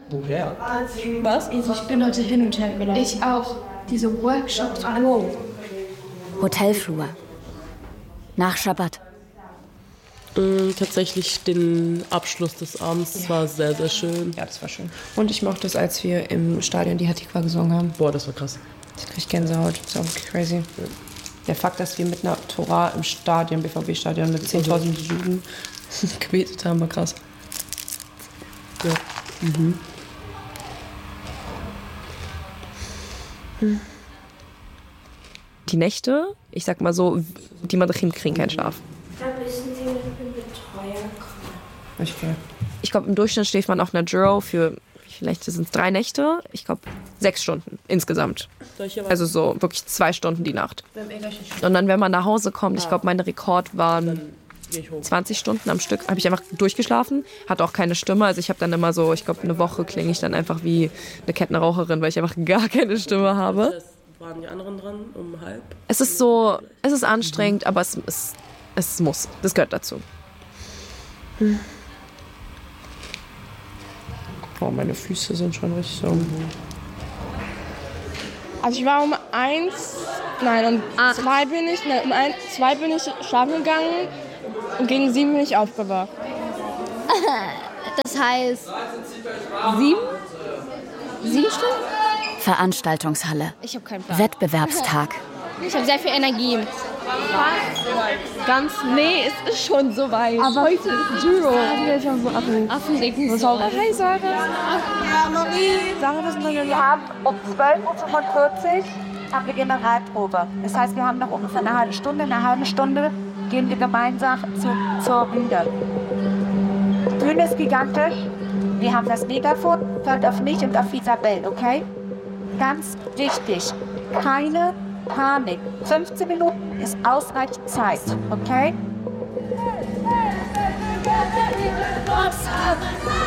Woher? Was? Also ich bin heute hin und her gelaufen. Ich auch. Diese Workshops, wow. Hotelflur. Nach Schabbat. Tatsächlich den Abschluss des Abends. Das war sehr, sehr schön. Ja, das war schön. Und ich mochte es, als wir im Stadion die Hatikwa gesungen haben. Boah, das war krass. Ich krieg Gänsehaut. Das ist auch wirklich crazy. Der Fakt, dass wir mit einer Tora im Stadion, BVB-Stadion, mit 10.000 Juden gebetet haben, war krass. Ja. Die Nächte, ich sag mal so, die Madrichen kriegen keinen Schlaf. Da müssen Sie mit einem Betreuer kommen. Okay. Ich glaube, im Durchschnitt schläft man auf einer Juro für, vielleicht sind es 3 Nächte, ich glaube 6 Stunden insgesamt. Also so wirklich 2 Stunden die Nacht. Und dann, wenn man nach Hause kommt, ich glaube, mein Rekord waren 20 Stunden am Stück, habe ich einfach durchgeschlafen, hatte auch keine Stimme. Also ich habe dann immer so, ich glaube, eine Woche klinge ich dann einfach wie eine Kettenraucherin, weil ich einfach gar keine Stimme habe. Waren die anderen dran um halb? Es ist so, es ist anstrengend, aber es muss. Das gehört dazu. Oh, meine Füße sind schon richtig so. Also ich war um 2 bin ich schlafen gegangen und gegen 7 bin ich aufgewacht. Das heißt 7? 7 Stunden? Veranstaltungshalle. Ich habe keinen Plan. Wettbewerbstag. Ich habe sehr viel Energie. Nee, es ist schon so weit. Aber heute ist Juro. Affendicken. Hi Sarah. Ja, Marie. Sarah, was wir haben um 12:45 Uhr haben wir Generalprobe. Das heißt, wir haben noch ungefähr eine halbe Stunde. In einer halben Stunde gehen wir gemeinsam zur Bühne. Die Bühne ist gigantisch. Wir haben das Megafon, hört auf mich und auf Isabel, okay? Ganz wichtig, keine Panik. 15 Minuten ist ausreichend Zeit, okay?